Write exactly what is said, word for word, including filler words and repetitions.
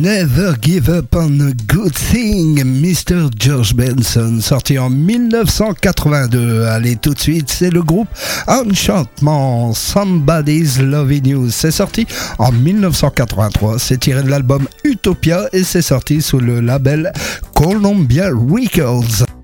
Never Give Up on a Good Thing, mister George Benson, sorti en dix-neuf cent quatre-vingt-deux. Allez, tout de suite, c'est le groupe Enchantement, Somebody's Loving You. C'est sorti en dix-neuf cent quatre-vingt-trois, c'est tiré de l'album Utopia et c'est sorti sous le label Columbia Records.